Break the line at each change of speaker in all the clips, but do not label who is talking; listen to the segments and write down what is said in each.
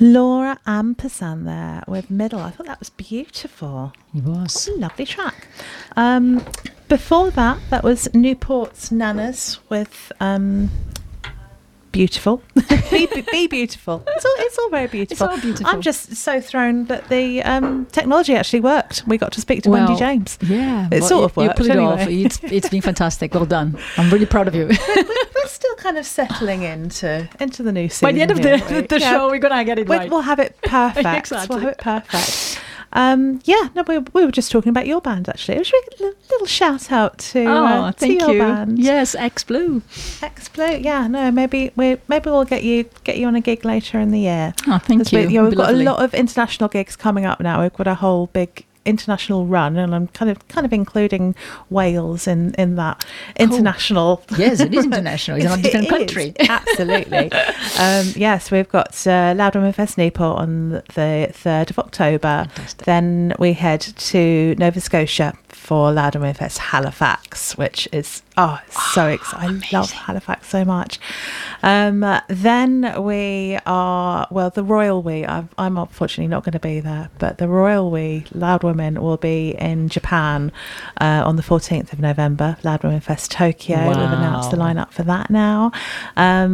Laura Ampersand there with Middle. I thought that was beautiful.
It was.
What a lovely track. Before that was Newport's Nanas with Beautiful. be beautiful. It's all very beautiful.
It's all beautiful.
I'm just so thrown that the technology actually worked. We got to speak to Wendy James.
Yeah,
it sort of worked.
You pulled it
anyway.
off. It's been fantastic. Well done. I'm really proud of you.
We're still kind of settling into the new season.
By the end of the show, we're gonna get it right.
We'll have it perfect.
Exactly.
We'll have it perfect. We were just talking about your band actually. It was a little shout out to
thank
your
you.
band.
Yes, X Blue.
X Blue. Yeah, no, maybe we'll get you on a gig later in the year.
Oh, thank you.
We've got a lot of international gigs coming up now. We've got a whole big international run, and I'm kind of including Wales in that international.
Yes, it is international. It's not a different country.
Absolutely. Yes, we've got Loud Women Fest Newport on the 3rd of October.
Fantastic.
Then we head to Nova Scotia for Loud Women Fest Halifax, which is so exciting. I love Halifax so much. Then we are the Royal We. I'm unfortunately not going to be there, but the Royal We Loud Women will be in Japan on the 14th of November. Loud Women Fest Tokyo.
Wow.
We've announced the lineup for that now. Hang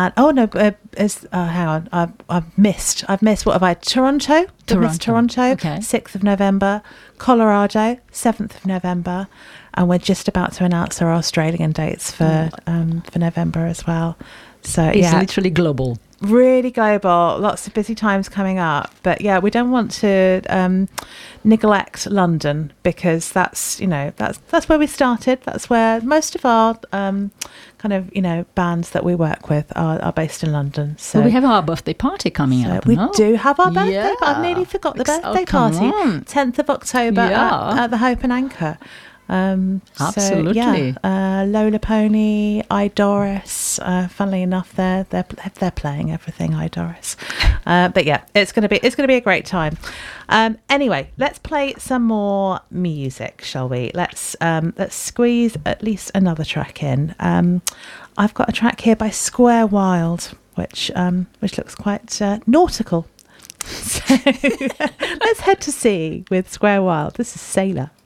on, I've missed. What have I? Toronto. Toronto.
Okay.
6th of November. Colorado. 7th of November. And we're just about to announce our Australian dates for November as well. So
It's literally global.
Really global. Lots of busy times coming up. But yeah, we don't want to neglect London, because that's where we started. That's where most of our bands that we work with are based in London. So
we have our birthday party coming up.
We do have our birthday.
Yeah.
But I've nearly forgot the birthday
come
party.
on.
10th of October at the Hope and Anchor.
Absolutely.
Lola Pony, Idoris. Funnily enough, they're playing everything Idoris. But yeah, it's gonna be a great time. Anyway, let's play some more music, shall we? Let's squeeze at least another track in. I've got a track here by Square Wild, which looks quite nautical. So let's head to sea with Square Wild. This is Sailor.